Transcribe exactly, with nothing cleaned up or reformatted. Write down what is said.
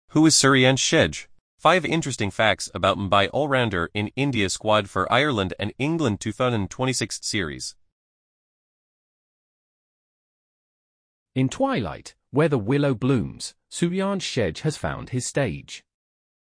Who is Suryansh Shedge? Five interesting facts about Mumbai all-rounder in India squad for Ireland and England twenty twenty-six series. In Twilight, where the willow blooms, Suryansh Shedge has found his stage.